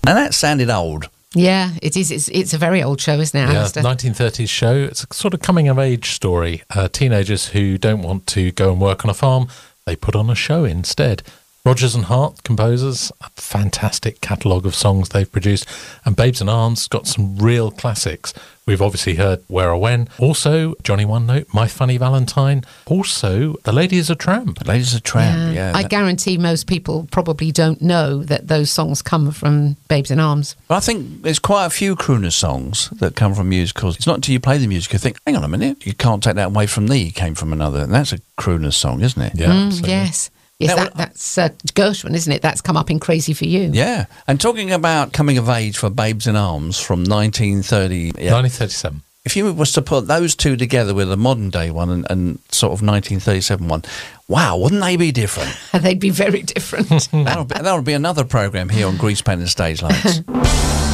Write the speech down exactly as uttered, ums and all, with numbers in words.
And that sounded old. Yeah, it is. It's, it's a very old show, isn't it, Yeah, Alistair? nineteen thirties show. It's a sort of coming-of-age story. Uh, teenagers who don't want to go and work on a farm, they put on a show instead. Rodgers and Hart, composers, a fantastic catalogue of songs they've produced. And Babes in Arms got some real classics. We've obviously heard Where or When. Also, Johnny One Note, My Funny Valentine. Also, The Lady is a Tramp. The Lady's a Tramp, yeah. I guarantee most people probably don't know that those songs come from Babes in Arms. But I think there's quite a few crooner songs that come from musicals. It's not until you play the music you think, hang on a minute, you can't take that away from thee, came from another. And that's a crooner song, isn't it? Yeah, Mm, absolutely. yes. Yes, Now, that, that's uh, Gershwin, isn't it? That's come up in Crazy for You. Yeah. And talking about coming of age for Babes in Arms from nineteen thirty. Yeah. nineteen thirty-seven. If you was to put those two together with a modern day one and, and sort of nineteen thirty-seven one, wow, wouldn't they be different? They'd be very different. that'll, be, that'll be another programme here on Greasepaint and Stage Lights.